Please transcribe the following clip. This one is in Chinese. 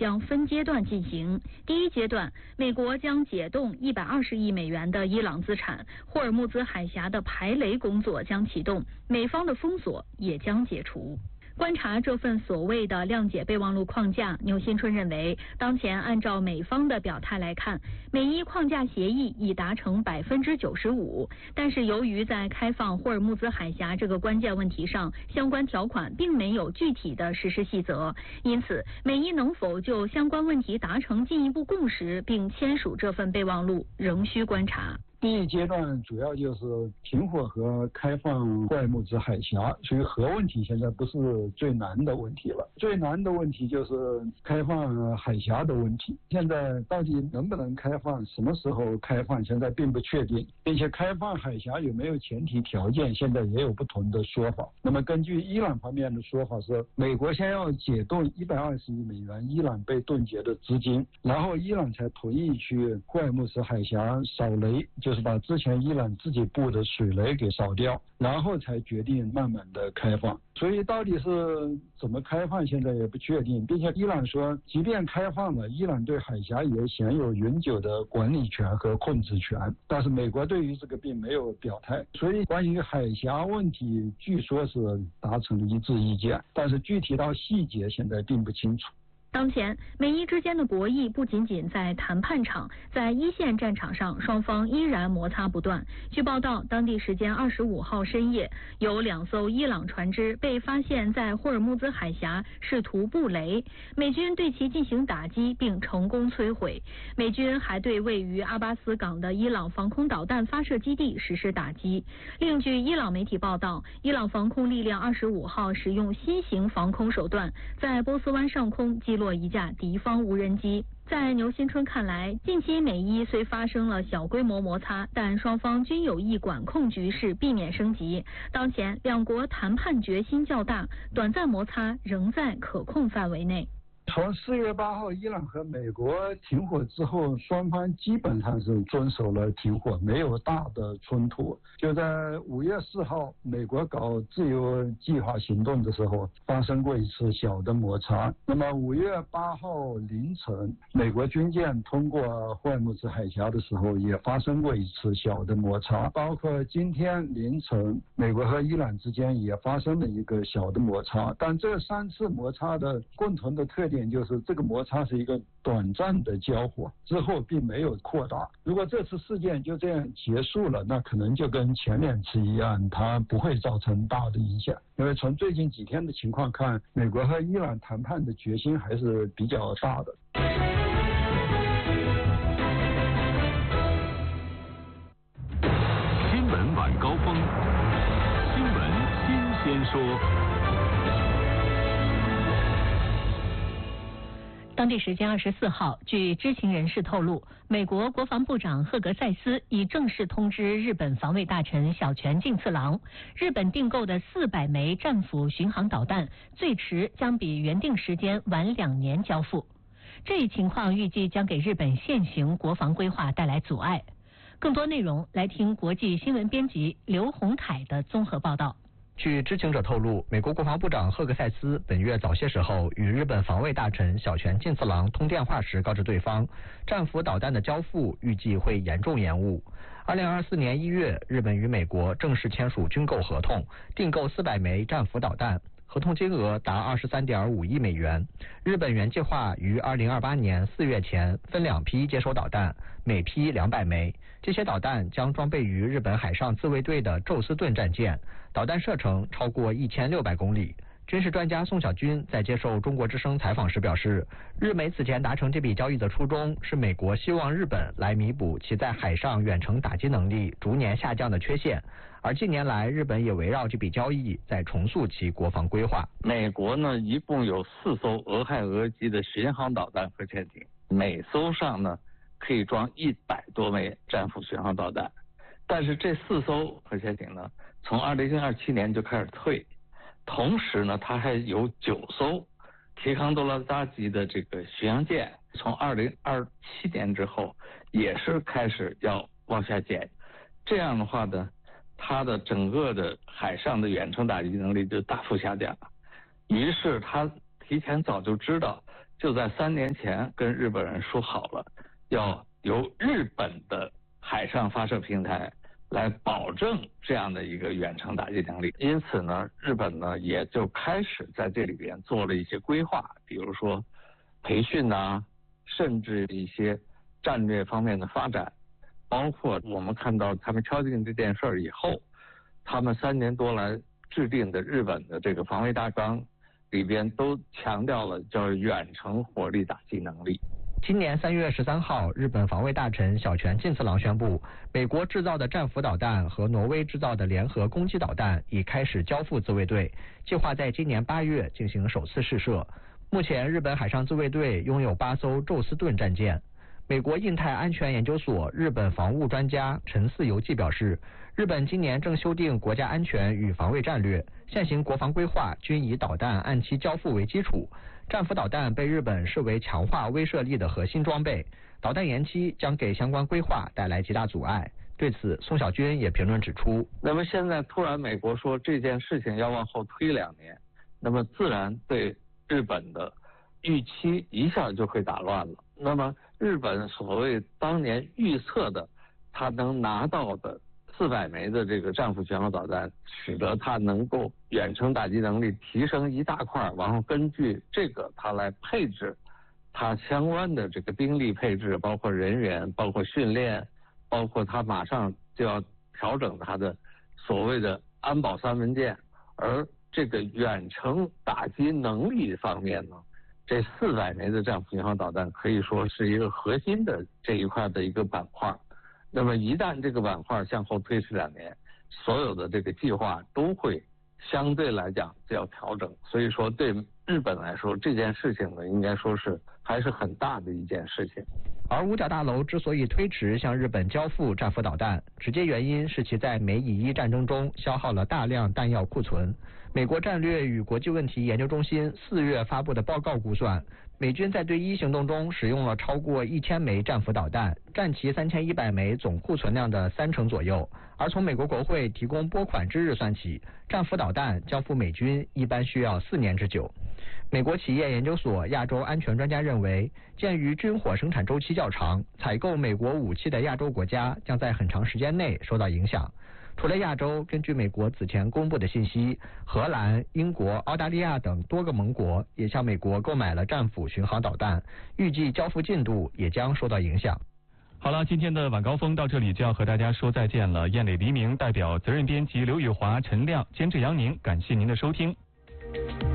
将分阶段进行。第一阶段，美国将解冻120亿美元的伊朗资产，霍尔木兹海峡的排雷工作将启动，美方的封锁也将解除。观察这份所谓的谅解备忘录框架，牛新春认为，当前按照美方的表态来看，美伊框架协议已达成95%，但是由于在开放霍尔木兹海峡这个关键问题上，相关条款并没有具体的实施细则，因此美伊能否就相关问题达成进一步共识并签署这份备忘录，仍需观察。 第一阶段主要就是停火和开放霍尔木兹海峡，所以核问题现在不是最难的问题了，最难的问题就是开放海峡的问题。现在到底能不能开放，什么时候开放，现在并不确定，并且开放海峡有没有前提条件，现在也有不同的说法。那么根据伊朗方面的说法是，美国先要解冻120亿美元伊朗被冻结的资金，然后伊朗才同意去霍尔木兹海峡扫雷，就是把之前伊朗自己布的水雷给扫掉，然后才决定慢慢的开放。所以到底是怎么开放现在也不确定，并且伊朗说即便开放了，伊朗对海峡也享有永久的管理权和控制权，但是美国对于这个并没有表态。所以关于海峡问题据说是达成了一致意见，但是具体到细节现在并不清楚。 当前，美伊之间的博弈不仅仅在谈判场，在一线战场上，双方依然摩擦不断。据报道，当地时间25号深夜，有2艘伊朗船只被发现在霍尔木兹海峡试图布雷，美军对其进行打击并成功摧毁。美军还对位于阿巴斯港的伊朗防空导弹发射基地实施打击。另据伊朗媒体报道，伊朗防空力量25号使用新型防空手段，在波斯湾上空击落一架敌方无人机。在牛新春看来，近期美伊虽发生了小规模摩擦，但双方均有意管控局势，避免升级。当前两国谈判决心较大，短暂摩擦仍在可控范围内。 从4月8号伊朗和美国停火之后，双方基本上是遵守了停火，没有大的冲突。就在5月4号美国搞自由计划行动的时候发生过一次小的摩擦。那么5月8号凌晨美国军舰通过霍尔木兹海峡的时候也发生过一次小的摩擦，包括今天凌晨美国和伊朗之间也发生了一个小的摩擦。但这3次摩擦的共同的特点就是这个摩擦是一个短暂的交火，之后并没有扩大。如果这次事件就这样结束了，那可能就跟前2次一样，它不会造成大的影响。因为从最近几天的情况看，美国和伊朗谈判的决心还是比较大的。 新闻晚高峰，新闻新鲜说。 当地时间24号，据知情人士透露，美国国防部长赫格塞斯已正式通知日本防卫大臣小泉进次郎，日本订购的400枚战斧巡航导弹最迟将比原定时间晚2年交付。这一情况预计将给日本现行国防规划带来阻碍。更多内容来听国际新闻编辑刘洪凯的综合报道。 据知情者透露，美国国防部长赫格塞斯本月早些时候与日本防卫大臣小泉进次郎通电话时告知对方，战斧导弹的交付预计会严重延误。2024年1月，日本与美国正式签署军购合同，订购400枚战斧导弹，合同金额达23.5亿美元。日本原计划于2028年4月前分2批接收导弹，每批200枚。这些导弹将装备于日本海上自卫队的宙斯盾战舰，导弹射程超过1600公里。军事专家宋小军在接受中国之声采访时表示，日美此前达成这笔交易的初衷是美国希望日本来弥补其在海上远程打击能力逐年下降的缺陷，而近年来日本也围绕这笔交易在重塑其国防规划。 美国呢一共有4艘俄亥俄级的巡航导弹核潜艇，每艘上呢可以装100多枚战斧巡航导弹，但是这4艘核潜艇呢从2027年就开始退，同时呢它还有9艘提康多拉扎级的这个巡洋舰，从2027年之后也是开始要往下减。这样的话呢，它的整个的海上的远程打击能力就大幅下降了。于是他提前早就知道就在3年前跟日本人说好了，要由日本的海上发射平台来保证这样的一个远程打击能力。因此呢，日本呢也就开始在这里边做了一些规划，比如说培训啊，甚至一些战略方面的发展，包括我们看到他们敲定这件事儿以后，他们3年多来制定的日本的这个防卫大纲里边都强调了叫远程火力打击能力。 今年3月13号，日本防卫大臣小泉进次郎宣布，美国制造的战斧导弹和挪威制造的联合攻击导弹已开始交付自卫队，计划在今年8月进行首次试射。目前，日本海上自卫队拥有8艘宙斯盾战舰。美国印太安全研究所日本防务专家陈四游纪表示，日本今年正修订国家安全与防卫战略，现行国防规划均以导弹按期交付为基础。战斧导弹被日本视为强化威慑力的核心装备，导弹延期将给相关规划带来极大阻碍。对此，宋小军也评论指出， 那么现在突然美国说这件事情要往后推2年，那么自然对日本的预期一下就会打乱了。那么日本所谓当年预测的他能拿到的400枚的这个战斧巡航导弹，使得它能够远程打击能力提升一大块，然后根据这个它来配置它相关的这个兵力配置，包括人员，包括训练，包括它马上就要调整它的所谓的安保3文件。而这个远程打击能力方面呢，这400枚的战斧巡航导弹可以说是一个核心的这一块的一个板块。那么一旦这个板块向后推迟2年，所有的这个计划都会相对来讲就要调整。所以说对日本来说，这件事情呢，应该说是还是很大的一件事情。 而五角大楼之所以推迟向日本交付战斧导弹，直接原因是其在美以伊战争中消耗了大量弹药库存。美国战略与国际问题研究中心4月发布的报告估算，美军在对伊行动中使用了超过1000枚战斧导弹，占其3100枚总库存量的30%左右。而从美国国会提供拨款之日算起，战斧导弹交付美军一般需要4年之久。美国企业研究所亚洲安全专家认为，鉴于军火生产周期较长，采购美国武器的亚洲国家将在很长时间内受到影响。除了亚洲，根据美国此前公布的信息，荷兰、英国、澳大利亚等多个盟国也向美国购买了战斧巡航导弹，预计交付进度也将受到影响。 好了，今天的晚高峰到这里就要和大家说再见了。燕磊黎明代表责任编辑刘宇华、陈亮，监制杨宁，感谢您的收听。